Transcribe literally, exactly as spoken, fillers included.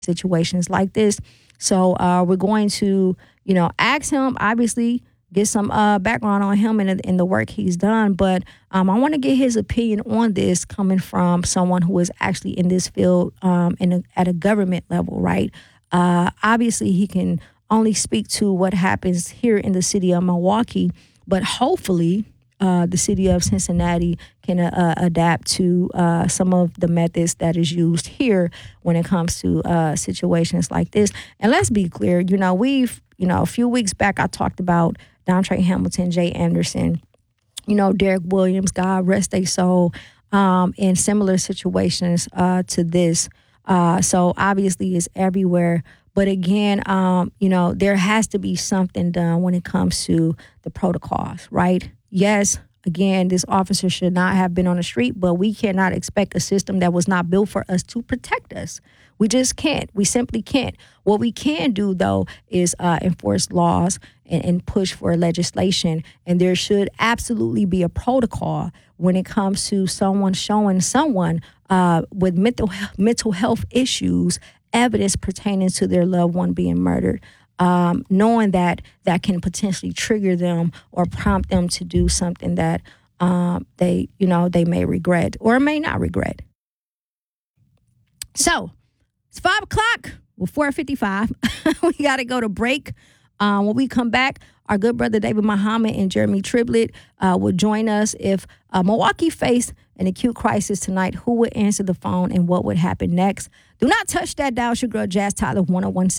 situations like this. So uh, we're going to, you know, ask him, obviously, get some uh, background on him and, and the work he's done. But um, I want to get his opinion on this coming from someone who is actually in this field um, in a, at a government level, right? Uh, obviously, he can only speak to what happens here in the city of Milwaukee, but hopefully uh, the city of Cincinnati can uh, adapt to uh, some of the methods that is used here when it comes to uh, situations like this. And let's be clear, you know, we've, you know, a few weeks back, I talked about Dontre Hamilton, Jay Anderson, you know, Derek Williams, God rest their soul, um, in similar situations uh, to this. Uh, so obviously it's everywhere. But again, um, you know, there has to be something done when it comes to the protocols, right? Yes, again, this officer should not have been on the street, but we cannot expect a system that was not built for us to protect us. We just can't. We simply can't. What we can do, though, is uh, enforce laws and, and push for legislation. And there should absolutely be a protocol when it comes to someone showing someone uh, with mental mental health issues evidence pertaining to their loved one being murdered, um, knowing that that can potentially trigger them or prompt them to do something that um, they, you know, they may regret or may not regret. So it's five o'clock. Well, four fifty-five. We got to go to break. Um, when we come back, our good brother David Muhammad and Jeremy Triplett uh, will join us. If uh, Milwaukee faced an acute crisis tonight, who would answer the phone and what would happen next? Do not touch that dial. It's your girl Jazz Tyler, one oh one point seven